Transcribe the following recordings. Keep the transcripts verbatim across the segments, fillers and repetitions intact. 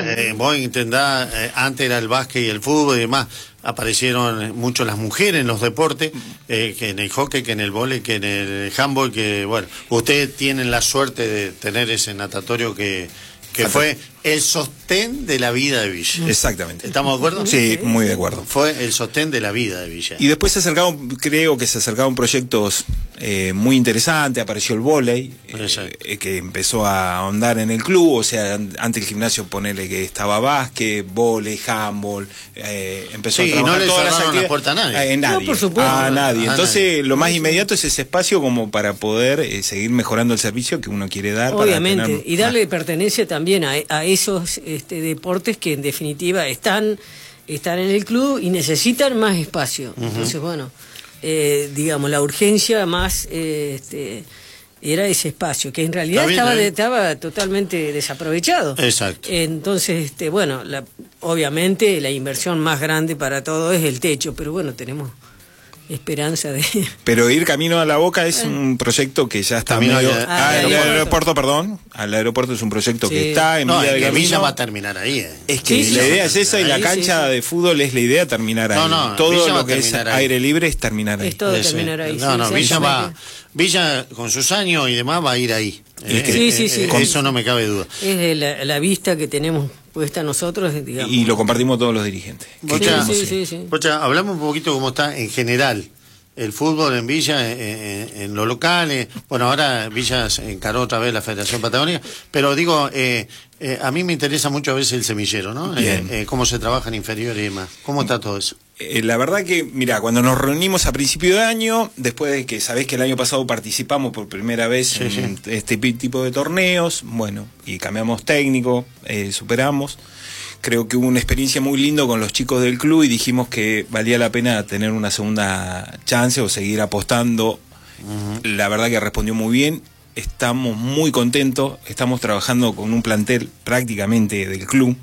eh, vos intentás, eh, antes era el básquet y el fútbol y demás, aparecieron mucho las mujeres en los deportes, eh, que en el hockey, que en el vóley, que en el handball, que bueno, ustedes tienen la suerte de tener ese natatorio que, que fue el sostén de la vida de Villa. Exactamente. ¿Estamos de acuerdo? Sí, muy de acuerdo. Fue el sostén de la vida de Villa. Y después se acercaron, creo que se acercaron proyectos eh, muy interesantes, apareció el vóley, eh, que empezó a ahondar en el club, o sea, antes el gimnasio ponele que estaba básquet, vóley, handball, eh, empezó sí, a trabajar y no le todas las cerraron actividades. la puerta a nadie. A, a nadie, no, por supuesto. a nadie. A Entonces, nadie. lo más inmediato es ese espacio como para poder eh, seguir mejorando el servicio que uno quiere dar. Obviamente, para tener y darle más... pertenencia también a, a esos este, deportes que en definitiva están, están en el club y necesitan más espacio. Uh-huh. Entonces, bueno, eh, digamos, la urgencia más eh, este, era ese espacio, que en realidad bien, estaba, de, estaba totalmente desaprovechado. Exacto. Entonces, este, bueno, la, obviamente la inversión más grande para todo es el techo, pero bueno, tenemos esperanza de... Pero ir camino a La Boca es un proyecto que ya está camino medio... al ah, aeropuerto. al aeropuerto, perdón. Al aeropuerto es un proyecto sí. que está en no, vía de que camino. Villa va a terminar ahí. Eh. Es que sí, la sí, idea es esa y la ahí, cancha sí, sí. de fútbol es la idea terminar ahí. No, no, todo Villa lo que es ahí. aire libre es terminar ahí. Es todo Ese. terminar ahí. No, sí, no, Villa va... exactamente. Villa, con sus años y demás, va a ir ahí. Eh, sí, sí, sí. Eh, Con... Eso no me cabe duda. Es la, la vista que tenemos puesta nosotros, digamos. Y lo compartimos todos los dirigentes. Bocha, sí, sí, sí, sí. Bocha, hablamos un poquito cómo está en general el fútbol en Villa, en, en, en lo local. Eh, bueno, ahora Villa se encaró otra vez la Federación Patagónica, pero digo, eh, eh, a mí me interesa mucho a veces el semillero, ¿no? Eh, eh, cómo se trabaja en inferior y demás. ¿Cómo está todo eso? Eh, la verdad que, mira, cuando nos reunimos a principio de año, después de que sabés que el año pasado participamos por primera vez sí, en sí. este tipo de torneos, bueno, y cambiamos técnico, eh, superamos. Creo que hubo una experiencia muy linda con los chicos del club y dijimos que valía la pena tener una segunda chance o seguir apostando. Uh-huh. La verdad que respondió muy bien. Estamos muy contentos. Estamos trabajando con un plantel prácticamente del club.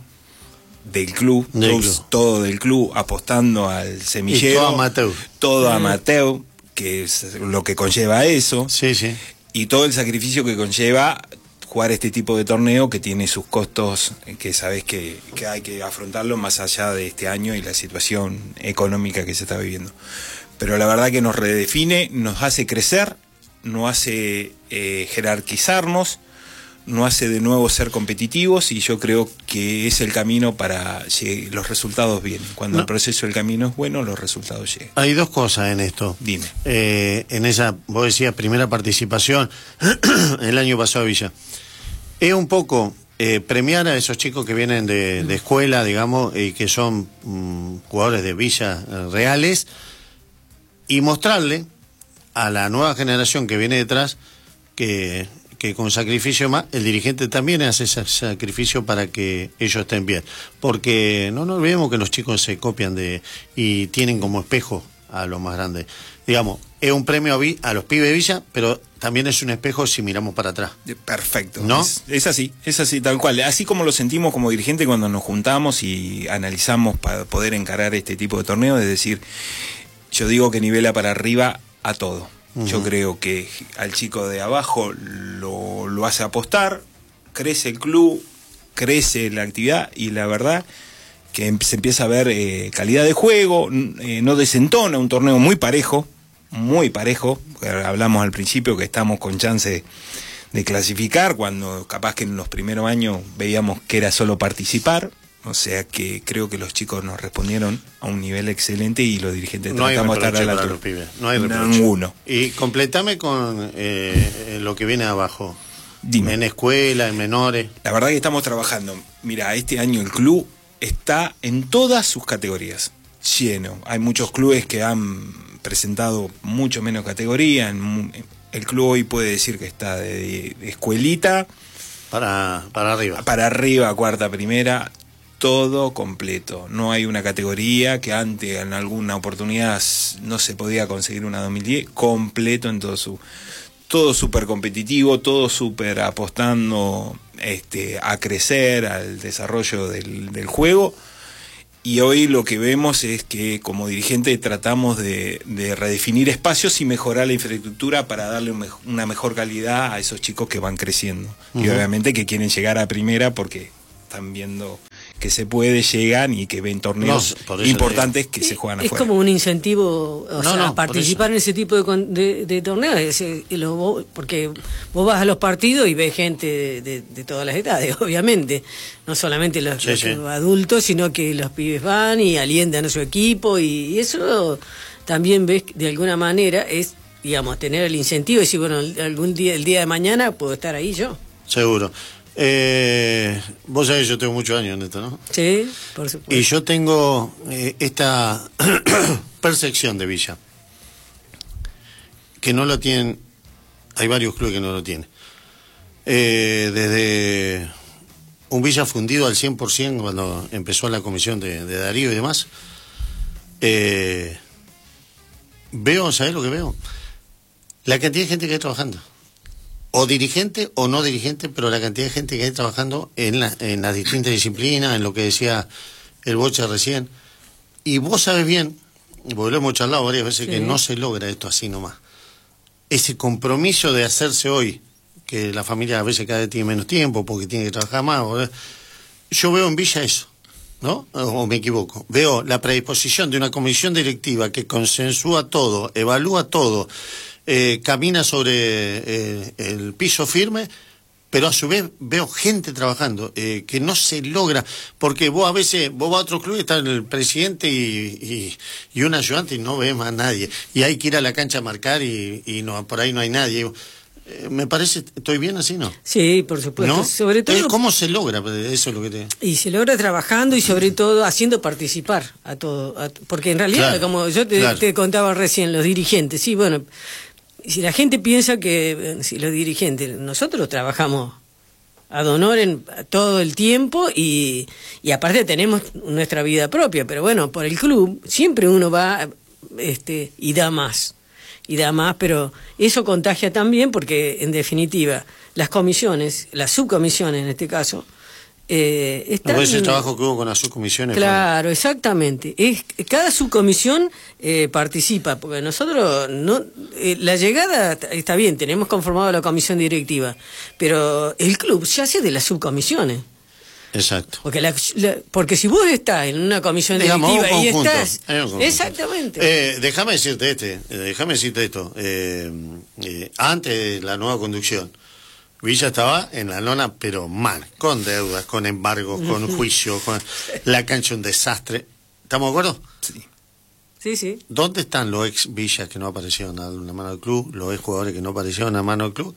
Del club, del todo, club. todo del club, apostando al semillero. Y todo amateur. Todo amateur, que es lo que conlleva eso. Sí, sí. Y todo el sacrificio que conlleva jugar este tipo de torneo que tiene sus costos, que sabés que, que hay que afrontarlo más allá de este año y la situación económica que se está viviendo. Pero la verdad que nos redefine, nos hace crecer, nos hace eh, jerarquizarnos, nos hace de nuevo ser competitivos y yo creo que es el camino para que los resultados vienen. Cuando no. el proceso del camino es bueno, los resultados llegan. Hay dos cosas en esto. Dime. Eh, en esa, vos decías, primera participación el año pasado de Villa. Es un poco eh, premiar a esos chicos que vienen de, de escuela, digamos, y que son mm, jugadores de Villa eh, reales, y mostrarle a la nueva generación que viene detrás que, que con sacrificio más, el dirigente también hace ese sacrificio para que ellos estén bien. Porque no nos olvidemos que los chicos se copian de y tienen como espejo a los más grandes. Digamos, es un premio a, vi, a los pibes de Villa, pero también es un espejo si miramos para atrás. Perfecto. ¿No? Es, es así, es así, tal cual. Así como lo sentimos como dirigente cuando nos juntamos y analizamos para poder encarar este tipo de torneos, es decir, yo digo que nivela para arriba a todo. Uh-huh. Yo creo que al chico de abajo lo, lo hace apostar, crece el club, crece la actividad y la verdad que se empieza a ver eh, calidad de juego, eh, no desentona, un torneo muy parejo, muy parejo, hablamos al principio que estamos con chance de clasificar, cuando capaz que en los primeros años veíamos que era solo participar, o sea que creo que los chicos nos respondieron a un nivel excelente y los dirigentes no tratamos de estar a la altura. Los pibes. No hay reproche. Ninguno. Y completame con eh, lo que viene abajo. Dime. En escuela, en menores. La verdad que estamos trabajando. Mira, este año el club está en todas sus categorías, lleno. Hay muchos clubes que han presentado mucho menos categoría. El club hoy puede decir que está de, de escuelita para, para arriba. Para arriba, cuarta, primera, todo completo. No hay una categoría que antes en alguna oportunidad no se podía conseguir una dos mil diez, completo en todo su... Todo súper competitivo, todo súper apostando este, a crecer, al desarrollo del, del juego. Y hoy lo que vemos es que como dirigente tratamos de, de redefinir espacios y mejorar la infraestructura para darle un, una mejor calidad a esos chicos que van creciendo. Uh-huh. Y obviamente que quieren llegar a primera porque están viendo que se puede, llegan y que ven torneos no, importantes que es, se juegan es afuera. Es como un incentivo, o no, sea, no, participar en ese tipo de, de, de torneos, ese, lo, porque vos vas a los partidos y ves gente de, de, de todas las edades, obviamente, no solamente los, sí, los sí. adultos, sino que los pibes van y alientan a su equipo, y, y eso también ves de alguna manera es, digamos, tener el incentivo y decir, bueno, algún día, el día de mañana puedo estar ahí yo. Seguro. Eh, vos sabés, yo tengo muchos años en esto, ¿no? Sí, por supuesto. Y yo tengo eh, esta percepción de Villa, que no lo tienen, hay varios clubes que no lo tienen. Eh, desde un Villa fundido al cien por ciento cuando empezó la comisión de, de Darío y demás, eh, veo, ¿sabés lo que veo? La cantidad de gente que hay trabajando. O dirigente o no dirigente, pero la cantidad de gente que hay trabajando en, la, en las distintas disciplinas, en lo que decía el Bocha recién. Y vos sabés bien, porque lo hemos charlado varias veces, sí, que no se logra esto así nomás. Ese compromiso de hacerse hoy, que la familia a veces cada vez tiene menos tiempo porque tiene que trabajar más. Yo veo en Villa eso, ¿no? O me equivoco. Veo la predisposición de una comisión directiva que consensúa todo, evalúa todo, Eh, camina sobre eh, el piso firme, pero a su vez veo gente trabajando, eh, que no se logra, porque vos a veces, vos vas a otro club y está el presidente y, y, y un ayudante y no ves más nadie, y hay que ir a la cancha a marcar y, y no, por ahí no hay nadie. Eh, me parece, ¿estoy bien así, no? Sí, por supuesto. ¿No? Sobre todo, ¿cómo se logra? Eso es lo que te... Y se logra trabajando y sobre todo haciendo participar a todo, a, porque en realidad, claro, como yo te, claro. te contaba recién, los dirigentes, sí, bueno... Si la gente piensa que, si los dirigentes, nosotros trabajamos ad honorem todo el tiempo y, y aparte tenemos nuestra vida propia, pero bueno, por el club siempre uno va este, y da más, y da más, pero eso contagia también porque en definitiva las comisiones, las subcomisiones en este caso, Eh, están... No, ese trabajo que hubo con las subcomisiones. Claro, con... exactamente. Es, cada subcomisión eh, participa, porque nosotros, no eh, la llegada está bien, tenemos conformado la comisión directiva, pero el club se hace de las subcomisiones. Exacto. Porque, la, la, porque si vos estás en una comisión Digamos, directiva y conjunto, estás... Exactamente. Eh, déjame decirte este, eh, déjame decirte esto. Eh, eh, antes de la nueva conducción, Villa estaba en la lona, pero mal, con deudas, con embargos, con juicios, con la cancha un desastre. ¿Estamos de acuerdo? Sí. Sí, sí. ¿Dónde están los ex Villas que no aparecieron a la mano del club? Los ex jugadores que no aparecieron a la mano del club.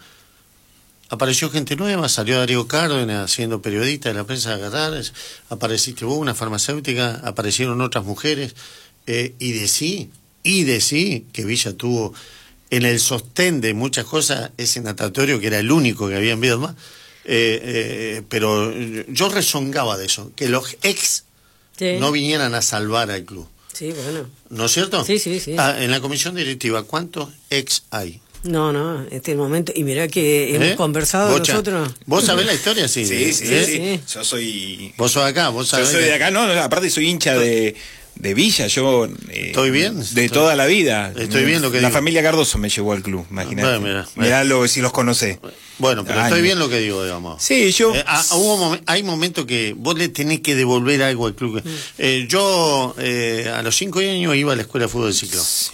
Apareció gente nueva, salió Darío Cárdenas siendo periodista de la prensa de Qatar, apareciste vos, una farmacéutica, aparecieron otras mujeres, eh, y de sí, y de sí, que Villa tuvo... en el sostén de muchas cosas, ese natatorio que era el único que había en Viedma, eh, eh, pero yo rezongaba de eso, que los ex sí. no vinieran a salvar al club. Sí, bueno. ¿No es cierto? Sí, sí, sí. Ah, en la comisión directiva, ¿cuántos ex hay? No, no, este es el momento, y mirá que hemos ¿Eh? conversado Bocha, nosotros. ¿Vos sabés la historia? Sí, sí, sí, ¿Eh? sí, sí. Yo soy... ¿Vos sos acá? ¿Vos sabés? Yo soy de acá, no, no, aparte soy hincha de... de Villa, yo... Eh, ¿Estoy bien? De Estoy, toda la vida. Estoy bien lo que La digo. familia Cardoso me llevó al club, imagínate. Bueno, mirá, mirá lo, si los conocés. Bueno, pero Años. estoy bien lo que digo, digamos. Sí, yo... Eh, ah, hubo momen, hay momentos que vos le tenés que devolver algo al club. Mm. Eh, yo eh, a los cinco años iba a la escuela de fútbol de ciclo. Sí.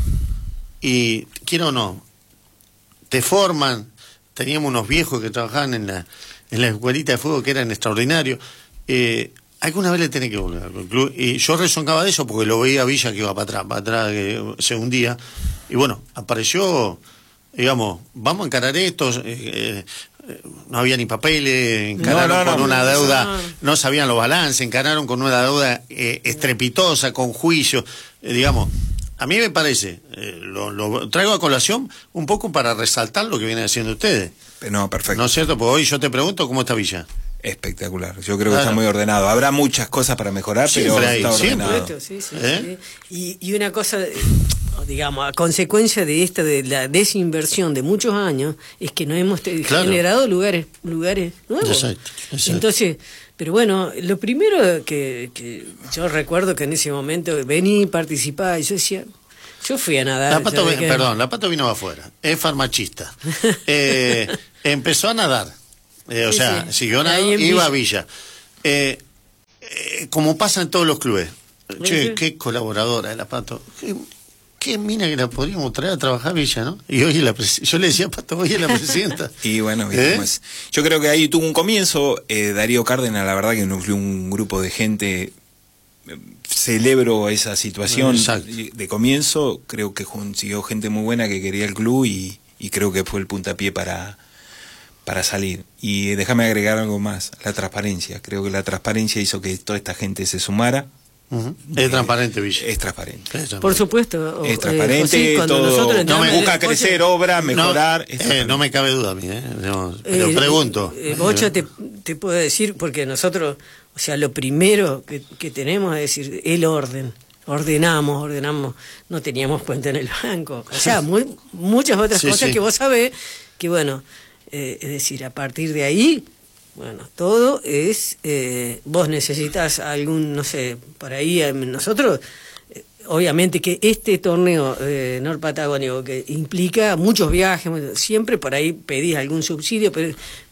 Y, quiero o no, te forman, teníamos unos viejos que trabajaban en la, en la escuelita de fútbol que eran extraordinarios. Eh, Alguna vez le tenés que volver al club. Y yo rezongaba de eso porque lo veía a Villa que iba para atrás, para atrás, que se hundía. Y bueno, apareció, digamos, vamos a encarar esto. Eh, eh, no había ni papeles, encararon no, no, con no, una deuda, no. no sabían los balances, encararon con una deuda eh, estrepitosa, con juicio. Eh, digamos, a mí me parece, eh, lo, lo traigo a colación un poco para resaltar lo que vienen haciendo ustedes. No, perfecto. ¿No es cierto? Porque hoy yo te pregunto cómo está Villa. Espectacular, yo creo que claro. está muy ordenado. Habrá muchas cosas para mejorar, siempre pero hay, está ordenado. Sí, sí, sí, ¿Eh? sí. Y, y una cosa, digamos, a consecuencia de esta, de la desinversión de muchos años, es que no hemos claro. generado lugares lugares nuevos. Exacto, exacto. Entonces, pero bueno, lo primero que, que yo recuerdo que en ese momento vení, participaba, y yo decía... Yo fui a nadar. La Pato, que... Perdón, la Pato vino afuera, es farmacista. eh, empezó a nadar. Eh, o sí, sea, sí. siguió nadando, iba Villa. a Villa. Eh, como pasa en todos los clubes. Che, Sí. qué colaboradora de la Pato. Qué, qué mina que la podríamos traer a trabajar a Villa, ¿no? Y hoy es la pres- yo le decía, Pato, hoy es la presidenta. Y bueno, ¿viste ¿Eh? cómo es? Yo creo que ahí tuvo un comienzo. eh, Darío Cárdenas, la verdad que nucleó un grupo de gente. eh, Celebro esa situación Exacto. de comienzo. Creo que consiguió gente muy buena que quería el club y, y creo que fue el puntapié para, para salir. Y eh, déjame agregar algo más, la transparencia. Creo que la transparencia hizo que toda esta gente se sumara. Uh-huh. Es Eh, transparente, Villa. Es transparente. Es transparente. Por supuesto. o- Es eh, transparente, José, cuando todo. nosotros No entramos me en busca el- crecer, Oye, obra, mejorar. No, es eh, transparente. no me cabe duda a mí, ¿eh? No, pero Eh, pregunto. eh, Bocha, te, te puedo decir, porque nosotros, o sea, lo primero que, que tenemos es decir, el orden. Ordenamos, ordenamos, no teníamos cuenta en el banco. O sea, muy, muchas otras Sí, cosas sí. que vos sabés, que bueno, eh, es decir, a partir de ahí, bueno, todo es, eh, vos necesitas algún, no sé, por ahí eh, nosotros, eh, obviamente que este torneo eh, norpatagónico que implica muchos viajes, siempre por ahí pedís algún subsidio, pero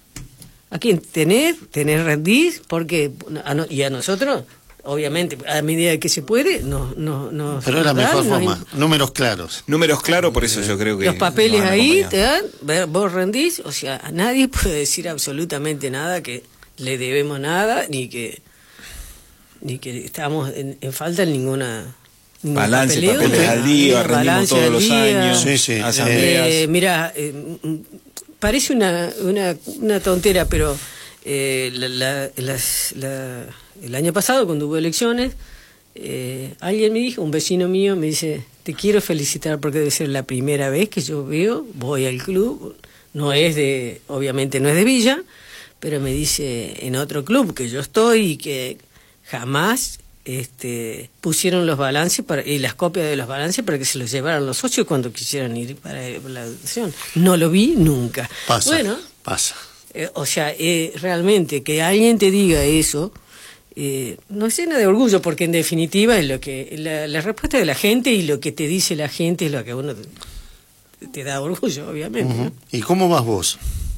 ¿a quién tenés? ¿Tenés rendís? Porque, a no- y a nosotros, obviamente, a medida que se puede, nos no, no, Pero es la mejor forma. Números claros. Números claros, por eso yo creo que Los papeles nos han ahí acompañado. te dan, ver- vos rendís, o sea, a nadie puede decir absolutamente nada que le debemos nada, ni que ni que estamos en, en falta en ninguna ningún Balance, papeleo, papeles ni- al día, ni rendimos balance todos al los día. años, Sí, sí, asambleas. Eh, mira, eh, mm, parece una, una, una tontera, pero eh, la- la- las- la- el año pasado, cuando hubo elecciones, eh, alguien me dijo, un vecino mío me dice, te quiero felicitar porque debe ser la primera vez que yo veo, voy al club, no es de, obviamente no es de Villa, pero me dice, en otro club que yo estoy y que jamás este, pusieron los balances para, y las copias de los balances para que se los llevaran los socios cuando quisieran ir para la adopción. No lo vi nunca. Pasa. Bueno, Pasa. eh, o sea, eh, realmente que alguien te diga eso, eh, no es llena de orgullo, porque en definitiva es lo que la, la respuesta de la gente y lo que te dice la gente es lo que a uno te, te da orgullo, obviamente. Ujú. ¿no? ¿Y cómo vas vos?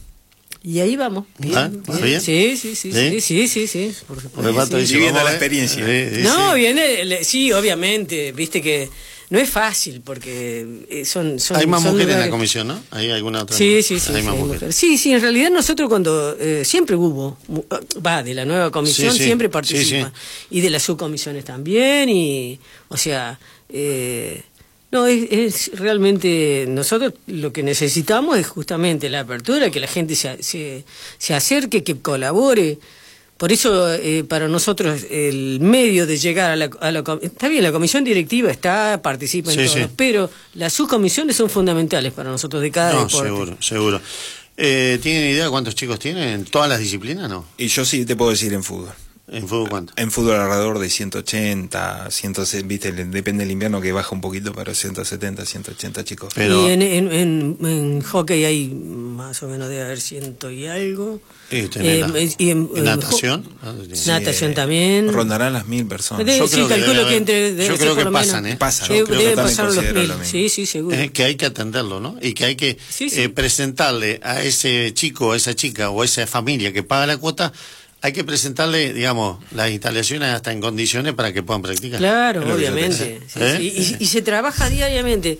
Y ahí vamos. Bien, ¿Ah? bien. ¿Vas bien? Sí, sí, sí, ¿Sí? sí, sí, sí, sí, por supuesto. Porque Pato Sí. dice, Viviendo vamos la a ver. experiencia. Sí, sí, No, sí. viene, le- sí, obviamente, viste que no es fácil porque eh, son, son Hay más son mujeres en la lugares- comisión, ¿no? ¿Hay alguna otra? Sí, mujer? sí, sí. Hay sí, más hay mujeres. mujeres. Sí, sí, en realidad nosotros cuando eh, siempre hubo, mu- va, de la nueva comisión Sí, sí, siempre sí, participa. sí. Y de las subcomisiones también, y, o sea, eh, no, es, es realmente, nosotros lo que necesitamos es justamente la apertura, que la gente se, se, se acerque, que colabore. Por eso, eh, para nosotros, el medio de llegar a la, a la... com- Está bien, la comisión directiva está, participa en Sí, todo, sí. pero las subcomisiones son fundamentales para nosotros de cada No, deporte. seguro, seguro. Eh, ¿Tienen idea cuántos chicos tienen en todas las disciplinas, no? Y yo sí te puedo decir en fútbol. ¿En fútbol cuánto? En fútbol alrededor de ciento ochenta, ciento setenta, viste, le- depende del invierno que baja un poquito, pero ciento setenta, ciento ochenta chicos. Pero- Y en, en, en, en hockey hay más o menos debe haber ciento y algo. Sí, tenés la- Eh, y en, ¿En en natación? ho- Sí. Natación también. Rondarán las mil personas. De- Yo sí, creo que calculo debe que haber- entre. debe yo ser creo por que lo pasan, menos. ¿eh? Pasan, Sí, yo creo que debe también pasar los considero mil. lo mismo. Sí, sí, seguro. Es que hay que atenderlo, ¿no? Y que hay que Sí, sí. eh, presentarle a ese chico, a esa chica o a esa familia que paga la cuota, hay que presentarle, digamos, las instalaciones hasta en condiciones para que puedan practicar. Claro, Es lo que yo obviamente. pensé. Sí, ¿Eh? sí. Y, y se trabaja diariamente,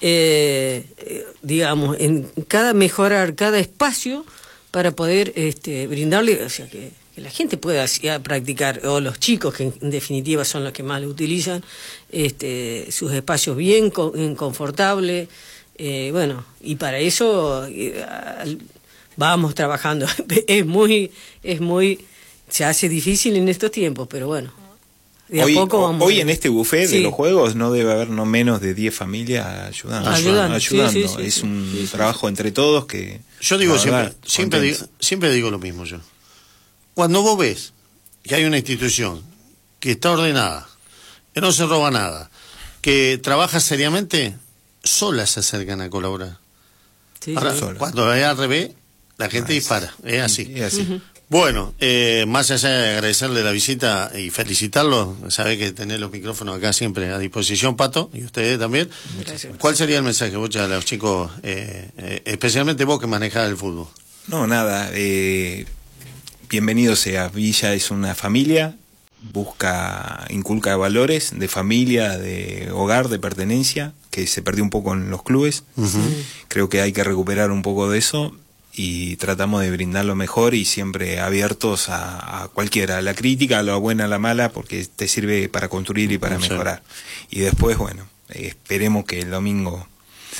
eh, eh, digamos, en cada mejorar cada espacio para poder este, brindarle, o sea, que, que la gente pueda así, a practicar, o los chicos, que en, en definitiva son los que más lo utilizan, este, sus espacios bien co- en confortables. Eh, bueno, y para eso eh, al- vamos trabajando. Es muy, es muy, se hace difícil en estos tiempos, pero bueno. De a Hoy, poco vamos. hoy en este buffet de Sí. los juegos no debe haber no menos de diez familias ayudando. Ayudando, ayudando. sí, sí, sí, es sí. un Sí, sí, trabajo entre todos que... Yo digo la siempre, verdad, siempre, digo, contentos. siempre digo lo mismo yo. Cuando vos ves que hay una institución que está ordenada, que no se roba nada, que trabaja seriamente, solas se acercan a colaborar. Sí, Ahora, sí. Solas. cuando es al revés, la gente Ah, dispara, es así. Y así. Bueno, eh, más allá de agradecerle la visita y felicitarlo, sabe que tener los micrófonos acá siempre a disposición, Pato, y ustedes también. Gracias. ¿Cuál sería el mensaje, Bocha, a los chicos, eh, eh, especialmente vos que manejás el fútbol? No, nada. Eh, bienvenido sea. Villa es una familia busca, inculca valores de familia, de hogar, de pertenencia, que se perdió un poco en los clubes. Uh-huh. Creo que hay que recuperar un poco de eso y tratamos de brindar lo mejor y siempre abiertos a, a cualquiera, a la crítica, a la buena, a la mala, porque te sirve para construir y para mejorar. Y después, bueno, eh, esperemos que el domingo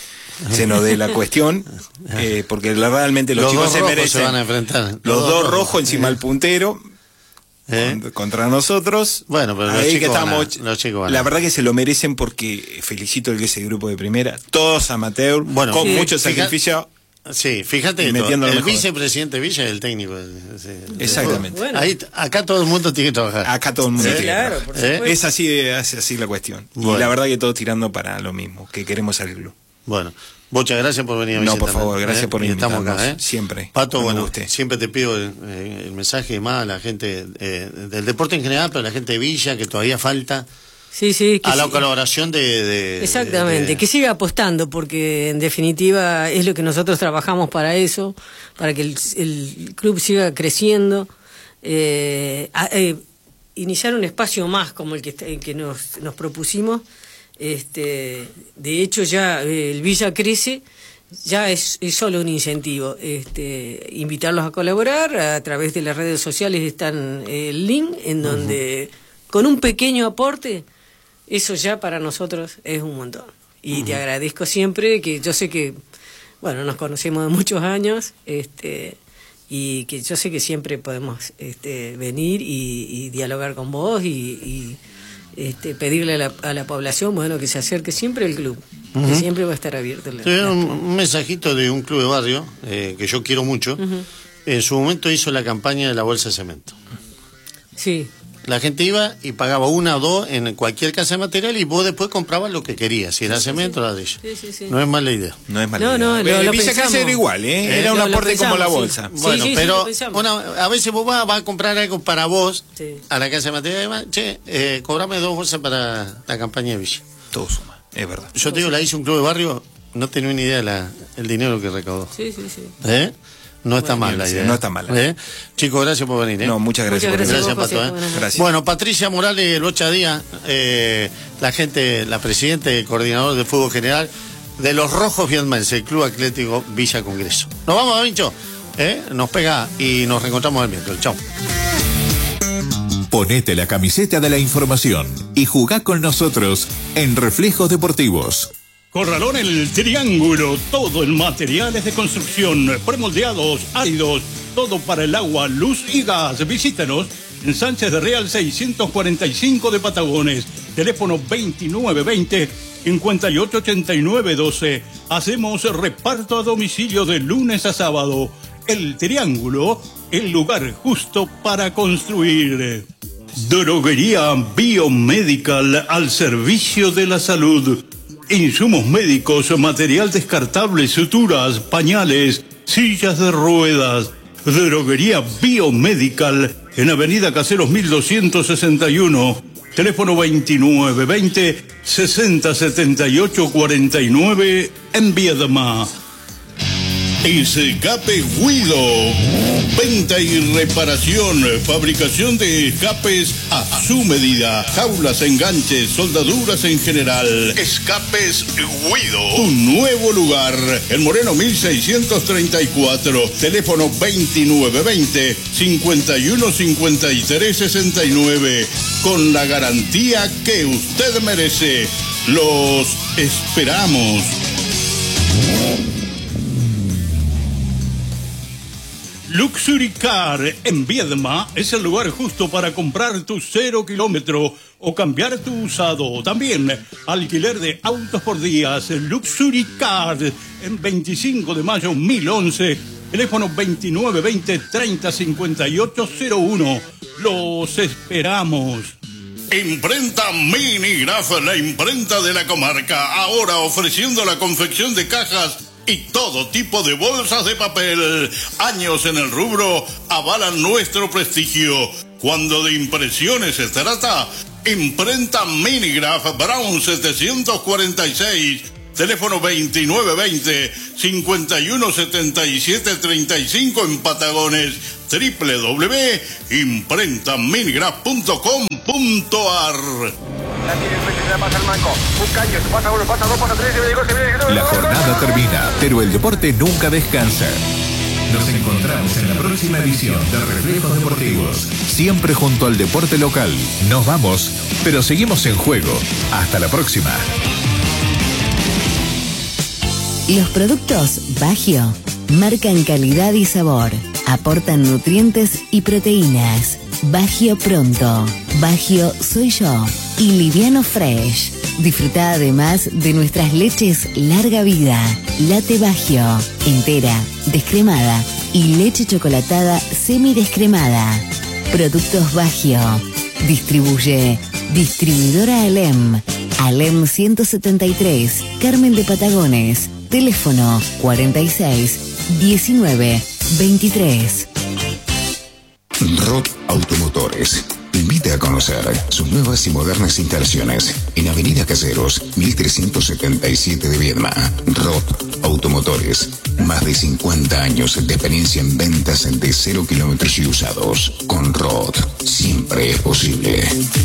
se nos dé la cuestión, eh, porque realmente los, los chicos se merecen. Se van a enfrentar. Los, los dos, dos rojos encima del puntero. ¿Eh? Contra nosotros. Bueno, pero los ahí chicos, que estamos, van a, los chicos van a. La verdad que se lo merecen porque felicito el que es el grupo de primera, todos amateur, bueno, con sí, mucho sacrificio. Sí, fíjate, esto, el mejor. Vicepresidente Villa es el técnico. Sí, exactamente. Bueno. Ahí, acá todo el mundo tiene que trabajar. Acá todo el mundo sí, tiene claro, que trabajar. ¿Eh? Es así, es así la cuestión. Bueno. Y la verdad que todos tirando para lo mismo, que queremos al club. Bueno, muchas gracias por venir a visitarnos. No, por favor, gracias ¿eh? por invitarnos. Estamos acá, ¿eh? Siempre. Pato, bueno, usted. Siempre te pido el, el mensaje más a la gente eh, del deporte en general, pero a la gente de Villa, que todavía falta. Sí, sí, que a la sí. colaboración de, de exactamente, de, de... que siga apostando, porque en definitiva es lo que nosotros trabajamos para eso, para que el, el club siga creciendo, eh, a, eh, iniciar un espacio más como el que, el que nos, nos propusimos. Este, de hecho ya eh, el Villa crece, ya es, es solo un incentivo, este, invitarlos a colaborar. A través de las redes sociales están eh, el link en donde uh-huh. con un pequeño aporte, eso ya para nosotros es un montón. Y uh-huh. te agradezco siempre, que yo sé que, bueno, nos conocemos de muchos años, este, y que yo sé que siempre podemos este, venir y, y dialogar con vos y, y este, pedirle a la, a la población, bueno, que se acerque siempre al club, uh-huh. que siempre va a estar abierto. La, sí, la un, un mensajito de un club de barrio, eh, que yo quiero mucho, uh-huh. en su momento hizo la campaña de la bolsa de cemento. Sí. La gente iba y pagaba una o dos en cualquier casa de material y vos después comprabas lo que querías, si era sí, cemento o sí. ladrillo. Sí, sí, sí. No es mala idea. No es mala no, idea. No, no, lo, Villa Crece era igual, ¿eh? eh era un aporte pensamos, como la bolsa. Sí. Bueno, sí, sí, pero sí, una, a veces vos vas, vas a comprar algo para vos sí. a la casa de material y che, eh, cobrame dos bolsas para la campaña de Villa. Todo suma, es verdad. Yo te digo, la hice un club de barrio, no tenía ni idea la, el dinero que recaudó. Sí, sí, sí. ¿Eh? No está bueno, mal la idea. No está mal. ¿Eh? Chicos, gracias por venir. ¿eh? No, muchas gracias. Muchas por gracias, gracias, vos, Pato. ¿eh? Gracias. Bueno, Patricia Morales Locha Díaz, eh, la gente, la presidenta y coordinador de fútbol general de los Rojos Vietmense, el Club Atlético Villa Congreso. Nos vamos, Vincho. ¿Eh? Nos pega y nos reencontramos el miércoles. Chao. Ponete la camiseta de la información y jugá con nosotros en Reflejos Deportivos. Corralón El Triángulo, todo en materiales de construcción, premoldeados, áridos, todo para el agua, luz y gas. Visítanos en Sánchez de Real seiscientos cuarenta y cinco de Patagones, teléfono veintinueve veinte, cincuenta y ocho ochenta y nueve doce. Hacemos reparto a domicilio de lunes a sábado. El Triángulo, el lugar justo para construir. Droguería Biomedical al servicio de la salud. Insumos médicos, material descartable, suturas, pañales, sillas de ruedas. Droguería Biomedical en Avenida Caseros mil doscientos sesenta y uno. Teléfono veintinueve veinte, sesenta setenta y ocho cuarenta y nueve en Viedma. Escape Guido. Venta y reparación, fabricación de escapes a su medida, jaulas, enganches, soldaduras en general. Escapes Guido. Un nuevo lugar en Moreno mil seiscientos treinta y cuatro. Teléfono veintinueve veinte, cincuenta y uno cincuenta y tres sesenta y nueve. Con la garantía que usted merece. Los esperamos. Luxury Car en Viedma es el lugar justo para comprar tu cero kilómetro o cambiar tu usado. También alquiler de autos por días. Luxury Car en veinticinco de mayo mil once. Teléfono veintinueve veinte, treinta cincuenta y ocho cero uno. Los esperamos. Imprenta Minigraf, la imprenta de la comarca. Ahora ofreciendo la confección de cajas y todo tipo de bolsas de papel. Años en el rubro avalan nuestro prestigio. Cuando de impresiones se trata, Imprenta Minigraf Brown setecientos cuarenta y seis. teléfono veintinueve veinte, cincuenta y uno setenta y siete treinta y cinco en Patagones, doble u doble u doble u punto imprenta minigraph punto com punto a r. La jornada termina, pero el deporte nunca descansa. Nos encontramos en la próxima edición de Reflejos Deportivos, siempre junto al deporte local. Nos vamos, pero seguimos en juego. Hasta la próxima. Los productos Bagio marcan calidad y sabor, aportan nutrientes y proteínas. Bagio Pronto, Bagio Soy Yo y Liviano Fresh. Disfruta además de nuestras leches Larga Vida, Latte Bagio, entera, descremada y leche chocolatada semidescremada. Productos Bagio. Distribuye Distribuidora Alem. Alem ciento setenta y tres, Carmen de Patagones. Teléfono cuarenta y seis, diecinueve, veintitrés. Rod Automotores invita a conocer sus nuevas y modernas instalaciones en Avenida Caseros, mil trescientos setenta y siete de Viedma. Rod Automotores, más de cincuenta años de experiencia en ventas de cero kilómetros y usados. Con Rod, siempre es posible.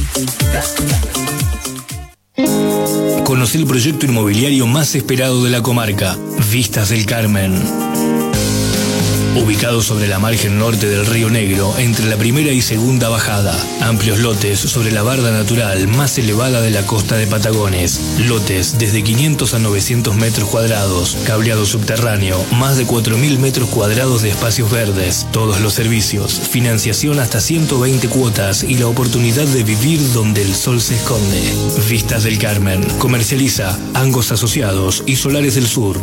Conoce el proyecto inmobiliario más esperado de la comarca, Vistas del Carmen. Ubicado sobre la margen norte del Río Negro, entre la primera y segunda bajada. Amplios lotes sobre la barda natural más elevada de la costa de Patagones. Lotes desde quinientos a novecientos metros cuadrados. Cableado subterráneo, más de cuatro mil metros cuadrados de espacios verdes. Todos los servicios, financiación hasta ciento veinte cuotas y la oportunidad de vivir donde el sol se esconde. Vistas del Carmen. Comercializa Angos Asociados y Solares del Sur.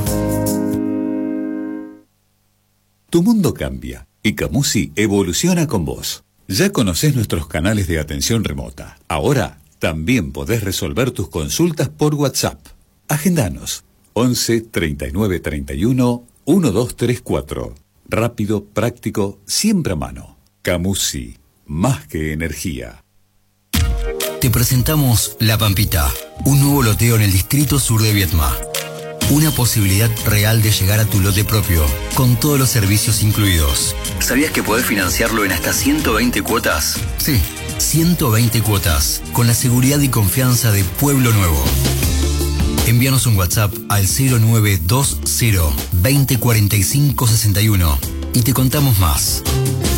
Tu mundo cambia y Camusi evoluciona con vos. Ya conocés nuestros canales de atención remota. Ahora también podés resolver tus consultas por WhatsApp. Agendanos once, treinta y nueve, treinta y uno, doce treinta y cuatro. Rápido, práctico, siempre a mano. Camusi, más que energía. Te presentamos La Pampita, un nuevo loteo en el distrito sur de Viedma. Una posibilidad real de llegar a tu lote propio, con todos los servicios incluidos. ¿Sabías que podés financiarlo en hasta ciento veinte cuotas? Sí, ciento veinte cuotas, con la seguridad y confianza de Pueblo Nuevo. Envíanos un WhatsApp al cero nueve dos cero, veinte cuarenta y cinco sesenta y uno y te contamos más.